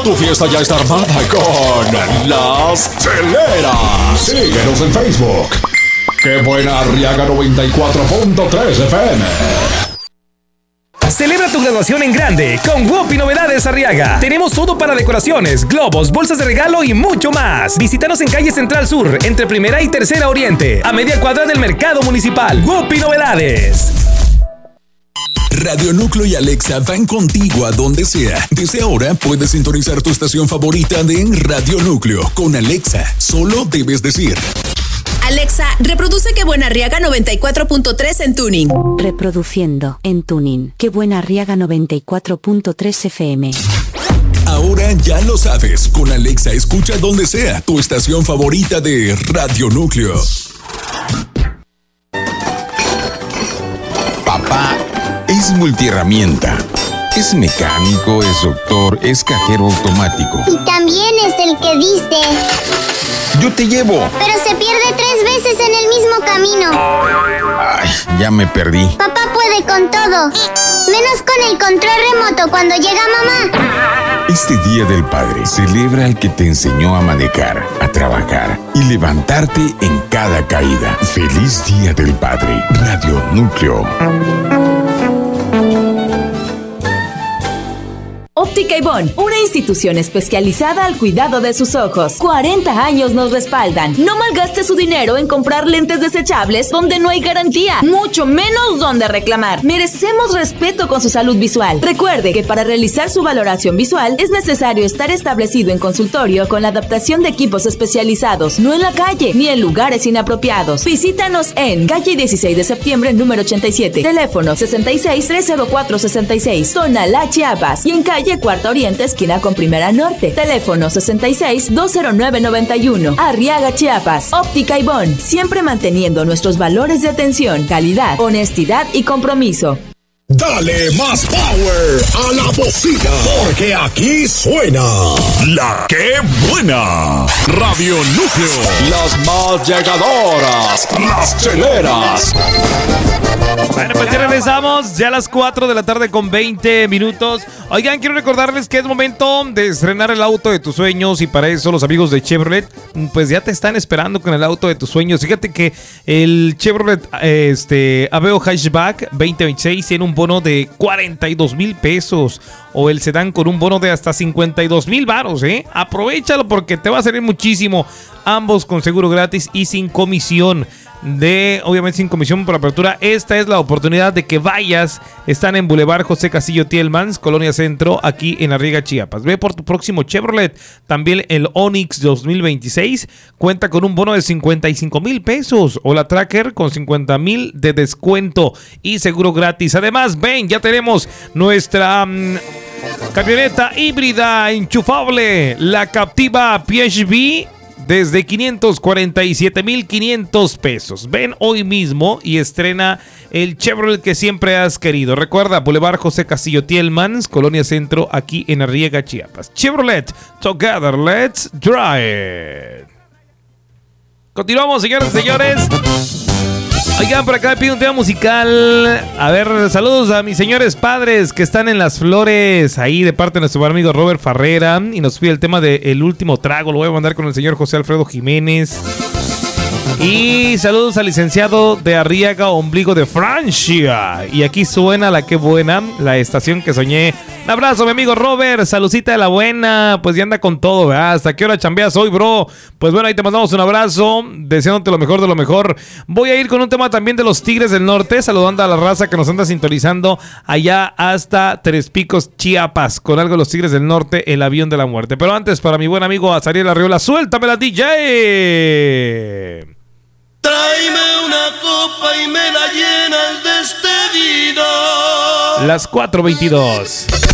Tu fiesta ya está armada con Las Cheleras. Síguenos en Facebook. ¡Qué buena Arriaga 94.3 FM! Celebra tu graduación en grande con Whoopi Novedades Arriaga. Tenemos todo para decoraciones, globos, bolsas de regalo y mucho más. Visítanos en calle Central Sur, entre Primera y Tercera Oriente, a media cuadra del Mercado Municipal. Whoopi Novedades. Radio Núcleo y Alexa van contigo a donde sea. Desde ahora puedes sintonizar tu estación favorita de Radio Núcleo con Alexa. Solo debes decir: Alexa, reproduce Qué Buena Arriaga 94.3 en Tuning. Reproduciendo en Tuning Qué Buena Arriaga 94.3 FM. Ahora ya lo sabes, con Alexa escucha donde sea tu estación favorita de Radio Núcleo. Papá es multiherramienta. Es mecánico, es doctor, es cajero automático. Y también es el que dice: yo te llevo. Pero se pierde 3 veces en el mismo camino. Ay, ya me perdí. Papá puede con todo, menos con el control remoto cuando llega mamá. Este Día del Padre celebra al que te enseñó a manejar, a trabajar y levantarte en cada caída. Feliz Día del Padre. Radio Núcleo. Óptica Ibón, una institución especializada al cuidado de sus ojos. 40 años nos respaldan. No malgaste su dinero en comprar lentes desechables donde no hay garantía, mucho menos donde reclamar. Merecemos respeto con su salud visual. Recuerde que para realizar su valoración visual es necesario estar establecido en consultorio con la adaptación de equipos especializados, no en la calle ni en lugares inapropiados. Visítanos en calle 16 de septiembre, número 87, teléfono 66-304-66, Tonalá, Chiapas, y en calle Cuarta Oriente, esquina con Primera Norte, teléfono 66-209-91, Arriaga, Chiapas. Óptica Ibón, siempre manteniendo nuestros valores de atención, calidad, honestidad y compromiso. Dale más power a la bocina, porque aquí suena La Que Buena. Radio Núcleo, las más llegadoras, Las Cheleras. Bueno, pues ya regresamos, ya a las 4 de la tarde con 20 minutos. Oigan, quiero recordarles que es momento de estrenar el auto de tus sueños, y para eso los amigos de Chevrolet pues ya te están esperando con el auto de tus sueños. Fíjate que el Chevrolet Aveo Hatchback 2026 tiene un bono de 42,000 pesos, o el sedán con un bono de hasta 52,000 varos, Aprovechalo porque te va a salir muchísimo, ambos con seguro gratis y sin comisión. Obviamente sin comisión por apertura. Esta es la oportunidad de que vayas. Están en Boulevard José Castillo Tielmans, Colonia Centro, aquí en Arriaga, Chiapas. Ve por tu próximo Chevrolet. También el Onix 2026 cuenta con un bono de 55,000 pesos, o la Tracker con 50,000 de descuento y seguro gratis. Además, ven, ya tenemos nuestra camioneta híbrida enchufable, la Captiva PHEV, desde 547,500 pesos. Ven hoy mismo y estrena el Chevrolet que siempre has querido. Recuerda, Boulevard José Castillo Tielmans, Colonia Centro, aquí en Arriaga, Chiapas. Chevrolet, together, let's drive. Continuamos, señores y señores. Oigan, por acá me pide un tema musical. A ver, saludos a mis señores padres que están en Las Flores, ahí de parte de nuestro buen amigo Robert Farrera, y nos pide el tema de El Último Trago. Lo voy a mandar con el señor José Alfredo Jiménez. Y saludos al licenciado de Arriaga, Ombligo de Francia. Y aquí suena La Que Buena, la estación que soñé. Un abrazo, mi amigo Robert. Saludcita de la buena. Pues ya anda con todo, ¿verdad? ¿Hasta qué hora chambeas hoy, bro? Pues bueno, ahí te mandamos un abrazo, deseándote lo mejor de lo mejor. Voy a ir con un tema también de los Tigres del Norte, saludando a la raza que nos anda sintonizando allá hasta Tres Picos, Chiapas, con algo de los Tigres del Norte, El Avión de la Muerte. Pero antes, para mi buen amigo Azariel Arriola, suéltamela, DJ. Tráeme una copa y me la llenas de este vino. Las 4:22.